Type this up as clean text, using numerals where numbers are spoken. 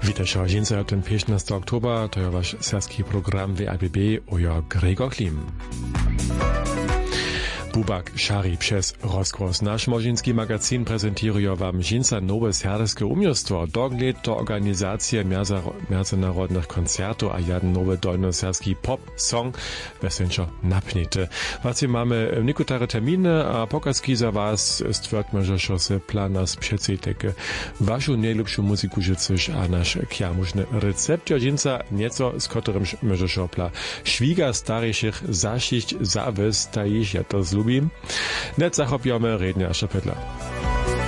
Witajcie, dzień ten 15 oktober, to jest wasz serski program WABB, ujo Gregor Klim. Bubak szari przez rozkłos. Nasz Morzynski magazyn prezentuje wam dżinsa nowe serbskie umiejstwo. Doglet to organizacja międzynarodnych koncertów, a jeden nowy dolnoserski pop-song wesenčo napnite. Właśnie mamy niektóre terminy, a pokazki za was stwierdzmy, że się plan nas przedstawitek waszą najlepszą muzyku życzyć, a nasz kjamużny recept dżinsa nieco, z którym może szopla szwiga staryszych zaszyść zawys, ta iż ja to zlubim. Net zachopiamy rednia Szapetla.